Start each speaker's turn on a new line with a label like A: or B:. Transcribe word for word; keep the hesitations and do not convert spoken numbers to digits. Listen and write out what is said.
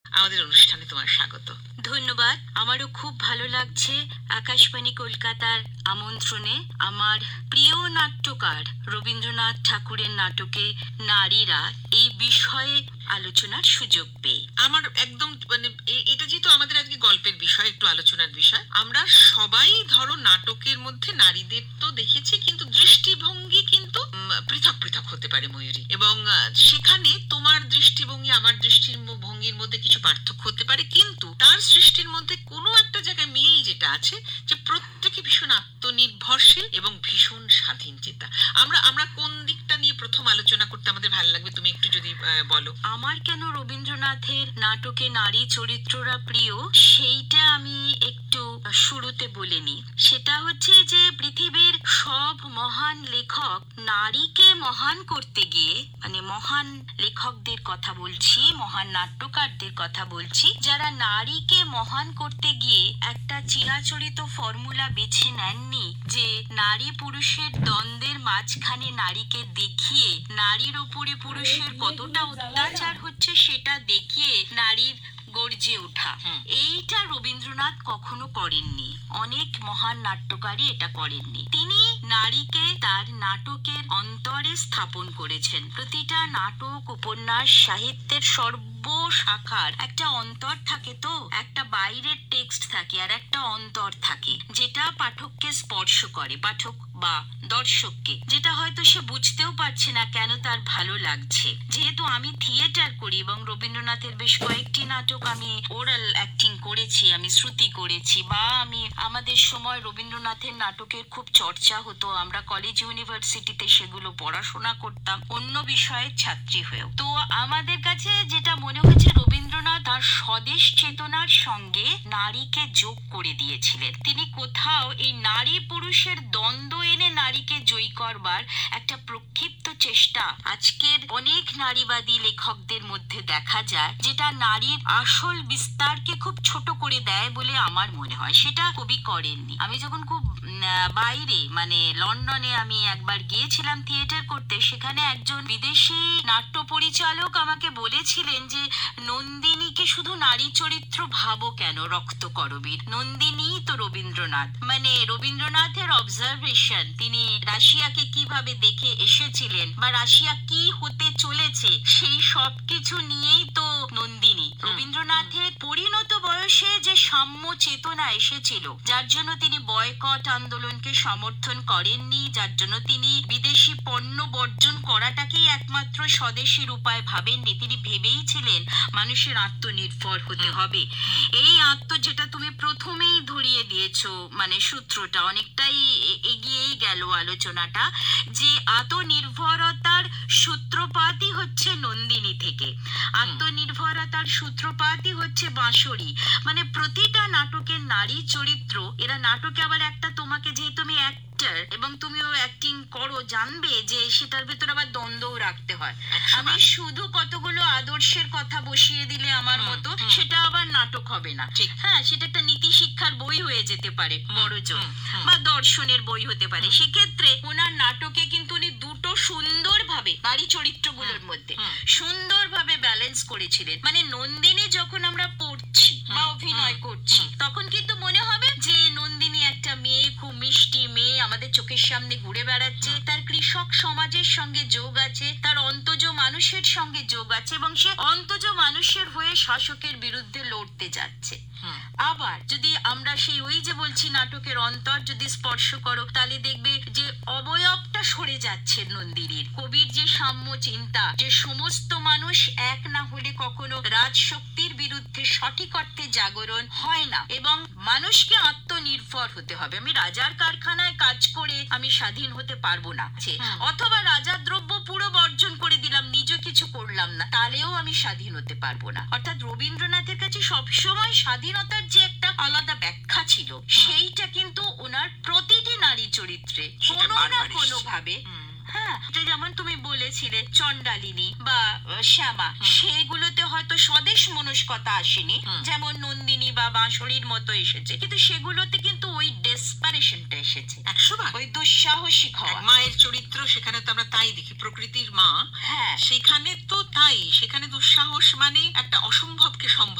A: আমাদের অনুষ্ঠানে তোমার স্বাগত।
B: ধন্যবাদ। আমারও খুব ভালো লাগছে আকাশবাণী কলকাতার আমন্ত্রণে আমার প্রিয় নাট্যকার রবীন্দ্রনাথ ঠাকুরের নাটকে নারীরা এই বিষয়ে আলোচনার সুযোগ পেয়ে।
A: আমার একদম মানে এ- এটা যেহেতু আমাদের আজকে গল্পের বিষয়, একটু আলোচনার বিষয়, আমরা সবাই ধরো নাটকের মধ্যে নারীদের তো দেখেছি, কিন্তু দৃষ্টিভঙ্গি কিন্তু উম, পৃথক পৃথক হতে পারে ময়ূরী, এবং আহ, সেখানে তোমার দৃষ্টিভঙ্গি আমার দৃষ্টিভঙ্গির মধ্যে কিছু পার্থক্য হতে পারে, কিন্তু তার সৃষ্টির মধ্যে কোনো একটা জায়গায় মিলেই যেটা আছে যে প্রত্যেকে ভীষণ আত্মনির্ভরশীল এবং ভীষণ স্বাধীন চেতা। আমরা আমরা কোন দিকটা নিয়ে প্রথম আলোচনা করতে আমাদের ভালো লাগবে, তুমি একটু যদি আহ, বলো।
B: আমার কেন রবীন্দ্রনাথের নাটকে নারী চরিত্ররা প্রিয় সেইটা আমি একটু শুরুতে বলে নিই। সেটা হচ্ছে যে পৃথিবীর সব মহান লেখক নারীকে মহান করতে গিয়ে, মানে মহান লেখকদের কথা বলছি, মহান নাট্যকারদের কথা বলছি, যারা নারীকে মহান করতে গিয়ে একটা চিরাচরিত ফর্মুলা বেছে নেননি যে নারী পুরুষের দ্বন্দ্বের মাঝখানে নারীকে দেখিয়ে নারীর উপরে পুরুষের কতটা অত্যাচার হচ্ছে সেটা দেখিয়ে নারীর গর্জে ওঠা, এইটা রবীন্দ্রনাথ কখনো করেননি। অনেক মহান নাট্যকারই এটা করেননি। তিনি নারীকে তার নাটকের অন্তরে স্থাপন করেছেন। প্রতিটা নাটক, উপন্যাস, সাহিত্যের সর্ব শাখার একটা অন্তর থাকে, তো একটা বাইরের টেক্সট থাকে আর একটা অন্তর থাকে যেটা পাঠককে স্পর্শ করে, পাঠক বা দর্শককে, যেটা হয়তো সে বুঝতেও পারছে না কেন তার ভালো লাগছে। যেহেতু আমি থিয়েটার করি এবং রবীন্দ্রনাথের বেশ কয়েকটি নাটক আমি ওরাল অ্যাক্টিং করেছি, আমি শ্রুতি করেছি, বা আমি আমাদের সময় রবীন্দ্রনাথের নাটকের খুব চর্চা হতো, আমরা কলেজ ইউনিভার্সিটিতে সেগুলো পড়াশোনা করতাম অন্য বিষয়ের ছাত্রী হয়েও। তো আমাদের কাছে যেটা মনে হচ্ছে রবীন্দ্রনাথ তার স্বদেশ চেতনার সঙ্গে নারীকে যোগ করে দিয়েছিলেন। তিনি কোথাও এই নারী পুরুষের দ্বন্দ্ব এনে নারীকে জয়ী করবার একটা প্রক্ষিপ্ত চেষ্টা আজকের অনেক নারীবাদী লেখকদের মধ্যে দেখা যায়, যেটা নারীর আসল বিস্তারকে খুব ছোট করে দেয় বলে আমার মনে হয়। সেটা কবি করেননি। আমি যখন খুব বাইরে, মানে লন্ডনে আমি একবার গিয়েছিলাম থিয়েটার করতে, সেখানে একজন বিদেশি নাট্য পরিচালক আমাকে বলেছিলেন যে নন্দিনীকে শুধু নারী চরিত্র ভাবো কেন, রক্ত করবীর নন্দিনী তো রবীন্দ্রনাথ। মানে রবীন্দ্রনাথের অবজারভেশন, তিনি রাশিয়াকে কিভাবে দেখে এসেছিলেন বা রাশিয়া কি হতে চলেছে সেই সব কিছু নিয়েই তো নন্দিনী। রবীন্দ্রনাথের পরিণত বয়সে যে সাম্য চেতনা এসেছিল, যার জন্য তিনি বয়কট আন্দোলনকে সমর্থন করেননি, যার জন্য তিনি বিদেশি পণ্য বর্জন করাটাকেই একমাত্র স্বদেশীর উপায় ভাবেননি, তিনি ভেবেইছিলেন মানুষের আত্মনির্ভর হতে হবে। এই আত্ম, যেটা তুমি প্রথমেই ধরিয়ে দিয়েছো, মানে সূত্রটা অনেকটাই এ- এগিয়েই গেল আলোচনাটা, যে আত্মনির্ভরতার সূত্রপাতই হচ্ছে নন্দিনী থেকে, আত্মনির্ভরতার সূত্রপাতই হচ্ছে বাঁশরী। মানে প্রতিটা নাটকের নারী চরিত্র, এরা নাটকে আবার একটা, তোমাকে যেহেতু তুমি অ্যাক্টর এবং তুমিও অ্যাক্টিং করো, জানবে যে সেটার ভেতর আবার দ্বন্দ্বও রাখতে হয়। আমি শুধু কতগুলো আদর্শের কথা বসিয়ে দিলে আমার মতো সেটা আবার নাটক হবে না। ঠিক, হ্যাঁ, সেটা একটা নীতি শিক্ষার বই হয়ে যেতে পারে বড়জোর, বা দর্শনের বই হতে পারে। সেক্ষেত্রে ওনার নাটকে কিন্তু উনি দুটো সুন্দরভাবে নারী চরিত্রগুলোর মধ্যে সুন্দরভাবে ব্যালেন্স করেছিলেন। মানে নন্দিনী যখন আমরা পড়ছি বা অভিনয় করছি, তখন কিন্তু মনে হবে যে নন্দিনী একটা মেয়ে, খুব মিষ্টি মেয়ে, আমাদের চোখের সামনে ঘুরে বেড়াচ্ছে, তার কৃষক সমাজের সঙ্গে যোগ আছে, তার অন্তজ মানুষের সঙ্গে যোগ আছে, এবং সে অন্তজ মানুষের হয়ে শাসকের বিরুদ্ধে লড়তে যাচ্ছে। আবার যদি আমরা সেই, ওই যে বলছি, নাটকের অন্তর যদি স্পর্শ করো, তাহলে দেখবে যে অবয়বটা সরে যাচ্ছে নন্দিনীর। কবির যে সাম্য চিন্তা, যে সমস্ত মানুষ এক না হলে কখনো রাজশক্তির বিরুদ্ধে সঠিক অর্থে জাগরণ হয় না, এবং মানুষকে আত্মনির্ভর হতে হবে। আমি রাজার কারখানায় কাজ করে আমি স্বাধীন হতে পারবো না, অথবা রাজার দ্রব্য পুরো বর্জন করে দিলাম, নিজে কিছু করলাম না, তাহলেও আমি স্বাধীন হতে পারবো না। অর্থাৎ রবীন্দ্রনাথের কাছে সবসময় স্বাধীনতার যে একটা আলাদা ব্যাখ্যা ছিল, সেইটা কিন্তু ওনার প্রতিটি নারী চরিত্রে কোনো না কোনো ভাবে, হ্যাঁ, যেমন তুমি বলেছিলে চণ্ডালিনী বা শ্যামা, সেগুলোতে হয়তো স্বদেশ মনস্কতা আসেনি, যেমন নন্দিনী বা বাঁশরীর মতো এসেছে, কিন্তু সেগুলোতে কিন্তু ওই ডেসপারেশনটা এসেছে, একশো বার ওই দুঃসাহসিক হওয়া।
A: মায়ের চরিত্র, সেখানে তো আমরা তাই দেখি, প্রকৃতির মা, হ্যাঁ, সেখানে তো তাই, সেখানে দুঃসাহস মানে একটা অসম্ভবকে সম্ভব